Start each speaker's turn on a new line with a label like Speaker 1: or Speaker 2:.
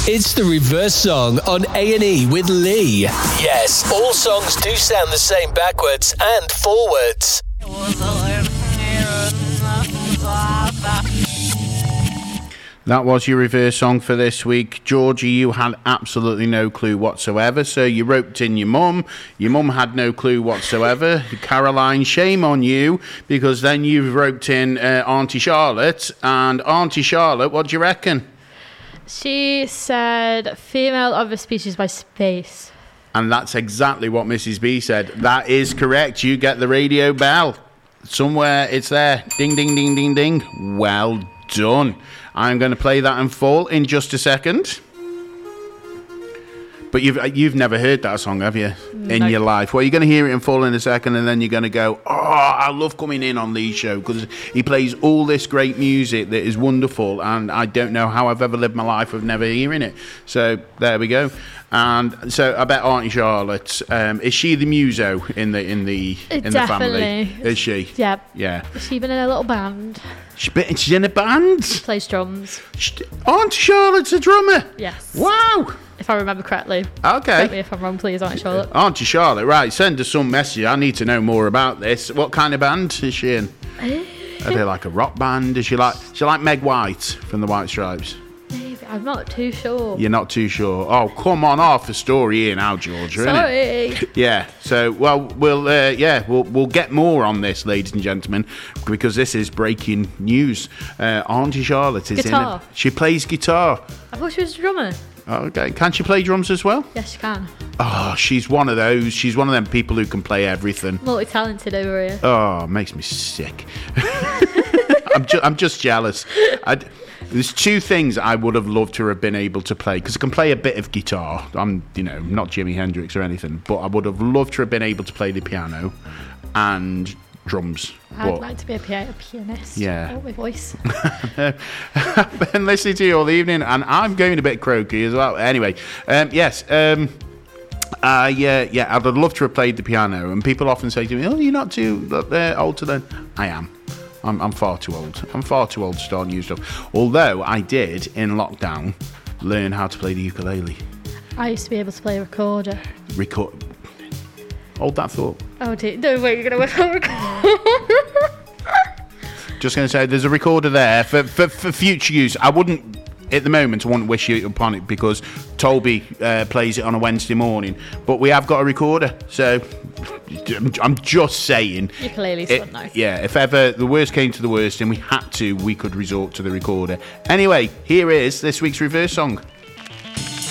Speaker 1: It's the reverse song on A&E with Lee. Yes, all songs do sound the same backwards and forwards.
Speaker 2: That was your reverse song for this week. Georgie, you had absolutely no clue whatsoever, so you roped in your mum. Your mum had no clue whatsoever. Caroline, shame on you, because then you've roped in Auntie Charlotte. And Auntie Charlotte, what do you reckon?
Speaker 3: She said female of a species by space.
Speaker 2: And that's exactly what Mrs. B said. That is correct. You get the radio bell. Somewhere it's there. Ding, ding, ding, ding, ding. Well done. I'm going to play that in full in just a second. But you've never heard that song, have you? In your life? Well, you're going to hear it in full in a second, and then you're going to go, oh, I love coming in on Lee's show, because he plays all this great music that is wonderful, and I don't know how I've ever lived my life of never hearing it. So there we go. And so I bet Auntie Charlotte, is she the muso in the family? Is she?
Speaker 3: Yep.
Speaker 2: Yeah.
Speaker 3: Has she been in a little band?
Speaker 2: She's in a band?
Speaker 3: Plays drums.
Speaker 2: Auntie Charlotte's a drummer?
Speaker 3: Yes.
Speaker 2: Wow.
Speaker 3: If I remember correctly.
Speaker 2: Okay.
Speaker 3: Correct me if I'm wrong, please, Auntie Charlotte.
Speaker 2: Auntie Charlotte, right, send us some message. I need to know more about this. What kind of band is she in? Are they like a rock band? Is she like Meg White from the White Stripes?
Speaker 3: Maybe. I'm not too sure.
Speaker 2: You're not too sure? Oh, come on, half the story here now, Georgia.
Speaker 3: Sorry.
Speaker 2: Yeah. So, well, we'll get more on this, ladies and gentlemen, because this is breaking news. Auntie Charlotte is
Speaker 3: Guitar.
Speaker 2: She plays guitar.
Speaker 3: I thought she was a drummer.
Speaker 2: Okay. Can she play drums as well?
Speaker 3: Yes, she can.
Speaker 2: Oh, she's one of those. She's one of them people who can play everything.
Speaker 3: Multi-talented over here.
Speaker 2: Oh, makes me sick. I'm just jealous. There's two things I would have loved to have been able to play, because I can play a bit of guitar. I'm, not Jimi Hendrix or anything, but I would have loved to have been able to play the piano and drums.
Speaker 3: I'd like to be a pianist.
Speaker 2: Yeah.
Speaker 3: Oh, my voice.
Speaker 2: I've been listening to you all evening, and I'm going a bit croaky as well. Anyway, yes. I'd love to have played the piano, and people often say to me, "Oh, you're not too old to learn." I am. I'm far too old. I'm far too old to start new stuff. Although I did, in lockdown, learn how to play the ukulele.
Speaker 3: I used to be able to play a recorder.
Speaker 2: Hold that thought.
Speaker 3: Oh, dear. No, wait, you're going to whip out a recorder.
Speaker 2: Just going to say, there's a recorder there for future use. I wouldn't, at the moment, I wouldn't wish you upon it, because Toby plays it on a Wednesday morning. But we have got a recorder, so I'm just saying.
Speaker 3: Ukulele's fun, though.
Speaker 2: Yeah, if ever the worst came to the worst and we had to, we could resort to the recorder. Anyway, here is this week's reverse song.